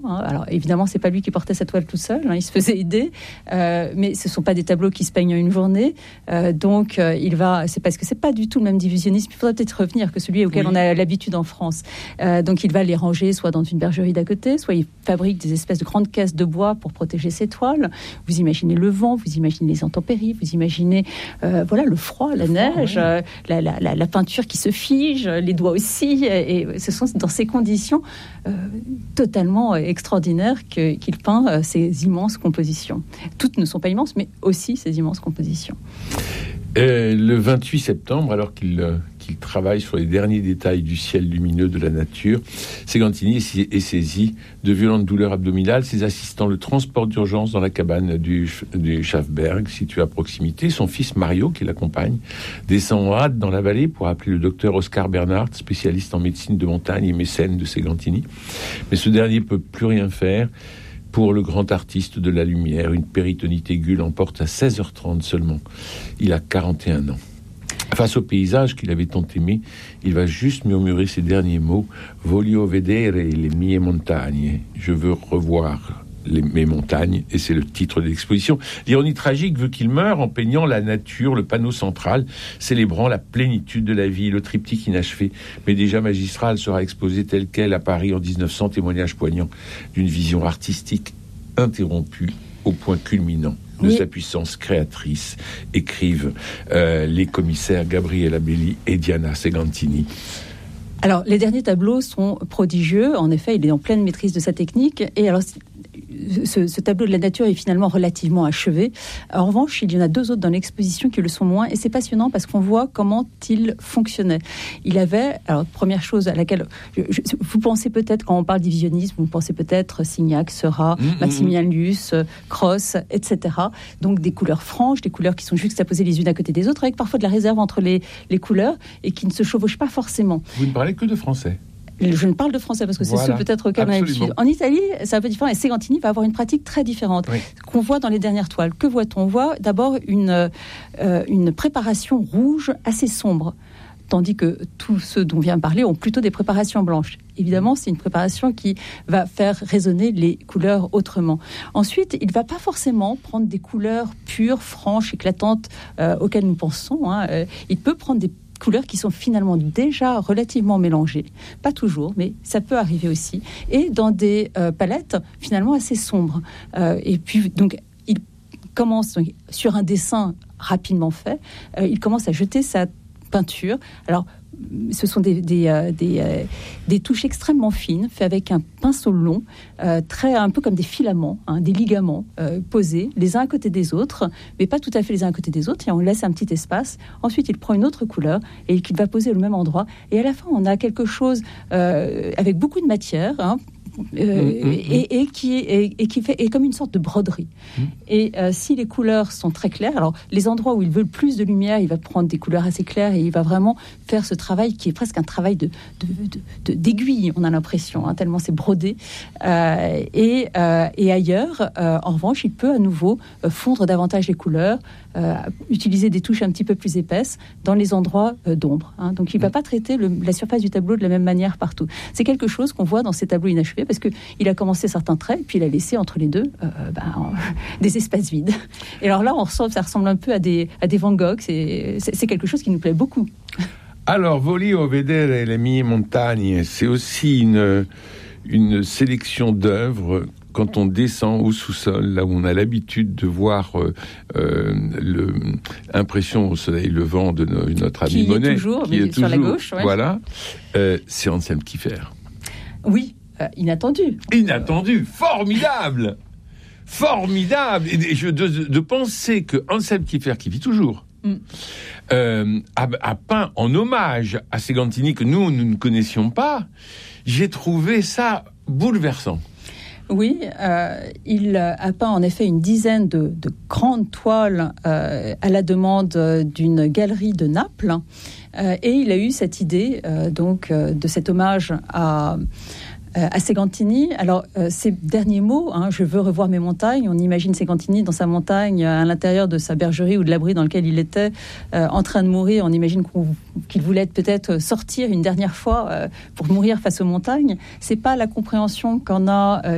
Alors évidemment, c'est pas lui qui portait sa toile tout seul, il se faisait aider, mais ce sont pas des tableaux qui se peignent en une journée. Donc c'est parce que c'est pas du tout le même divisionnisme. Il faudrait peut-être revenir que celui auquel on a l'habitude en France. Donc il va les ranger soit dans une bergerie d'à côté, soit il fabrique des espèces de grandes caisses de bois pour protéger ses toiles. Vous imaginez le vent, vous imaginez les intempéries, vous imaginez le froid, la neige, la peinture qui se fige, les doigts aussi. Et ce sont dans ces conditions totalement extraordinaires qu'il peint ces immenses compositions. Toutes ne sont pas immenses, mais aussi ces immenses compositions. Le 28 septembre, alors qu'il travaille sur les derniers détails du ciel lumineux de la nature, Segantini est saisi de violentes douleurs abdominales. Ses assistants le transportent d'urgence dans la cabane du Schafberg, située à proximité. Son fils Mario, qui l'accompagne, descend en hâte dans la vallée pour appeler le docteur Oscar Bernhardt, spécialiste en médecine de montagne et mécène de Segantini. Mais ce dernier ne peut plus rien faire pour le grand artiste de la lumière. Une péritonite aiguë l'emporte à 16h30 seulement. Il a 41 ans. Face au paysage qu'il avait tant aimé, il va juste murmurer ces derniers mots: « Voglio vedere le mie montagne ». Je veux revoir mes montagnes, et c'est le titre de l'exposition. L'ironie tragique veut qu'il meure en peignant la nature, le panneau central, célébrant la plénitude de la vie. Le triptyque inachevé, mais déjà magistral, sera exposé tel quel à Paris en 1900, témoignage poignant d'une vision artistique interrompue au point culminant de sa puissance créatrice, écrivent les commissaires Gabriella Belli et Diana Segantini. Alors, les derniers tableaux sont prodigieux. En effet, il est en pleine maîtrise de sa technique. Et alors, ce tableau de la nature est finalement relativement achevé. En revanche, il y en a deux autres dans l'exposition qui le sont moins. Et c'est passionnant parce qu'on voit comment il fonctionnait. Il avait, alors, première chose à laquelle vous pensez peut-être, quand on parle divisionnisme, vous pensez peut-être Signac, Seurat, Maximilien Luce, Cros, etc. Donc des couleurs franches, des couleurs qui sont juxtaposées les unes à côté des autres, avec parfois de la réserve entre les couleurs et qui ne se chevauchent pas forcément. Vous ne parlez que de français. Je ne parle de français parce que c'est ceux peut-être auxquels on a l'habitude. En Italie, c'est un peu différent et Segantini va avoir une pratique très différente qu'on voit dans les dernières toiles. Que voit-on ? On voit d'abord une préparation rouge assez sombre, tandis que tous ceux dont on vient de parler ont plutôt des préparations blanches. Évidemment, c'est une préparation qui va faire résonner les couleurs autrement. Ensuite, il ne va pas forcément prendre des couleurs pures, franches, éclatantes auxquelles nous pensons. Il peut prendre des couleurs qui sont finalement déjà relativement mélangées. Pas toujours, mais ça peut arriver aussi. Et dans des palettes finalement assez sombres. Et puis, donc, il commence sur un dessin rapidement fait. Il commence à jeter sa peinture. Alors, ce sont des touches extrêmement fines, faites avec un pinceau long, un peu comme des filaments, des ligaments posés les uns à côté des autres, mais pas tout à fait les uns à côté des autres, et on laisse un petit espace. Ensuite, il prend une autre couleur et qu'il va poser au même endroit. Et à la fin, on a quelque chose avec beaucoup de matière, et qui fait comme une sorte de broderie. Et si les couleurs sont très claires, alors les endroits où il veut le plus de lumière, il va prendre des couleurs assez claires et il va vraiment faire ce travail qui est presque un travail d'aiguille, on a l'impression, tellement c'est brodé. Et ailleurs, en revanche, il peut à nouveau fondre davantage les couleurs, utiliser des touches un petit peu plus épaisses dans les endroits d'ombre. Donc il ne va pas traiter la surface du tableau de la même manière partout. C'est quelque chose qu'on voit dans ces tableaux inachevés parce qu'il a commencé certains traits, puis il a laissé entre les deux des espaces vides. Et alors là, ça ressemble un peu à des Van Gogh. C'est quelque chose qui nous plaît beaucoup. Alors, Voglio vedere le mie montagne, c'est aussi une sélection d'œuvres. Quand on descend au sous-sol, là où on a l'habitude de voir l'impression au soleil levant de notre ami Monet, qui est toujours la gauche, voilà, c'est Anselm Kiefer. Oui, inattendu, formidable. Et de penser que Anselm Kiefer, qui vit toujours, a peint en hommage à Segantini que nous ne connaissions pas. J'ai trouvé ça bouleversant. Oui, il a peint en effet une dizaine de grandes toiles à la demande d'une galerie de Naples, et il a eu cette idée de cet hommage à Segantini. Alors, ces derniers mots, je veux revoir mes montagnes, on imagine Segantini dans sa montagne, à l'intérieur de sa bergerie ou de l'abri dans lequel il était, en train de mourir. On imagine qu'il voulait peut-être sortir une dernière fois pour mourir face aux montagnes. C'est pas la compréhension qu'en a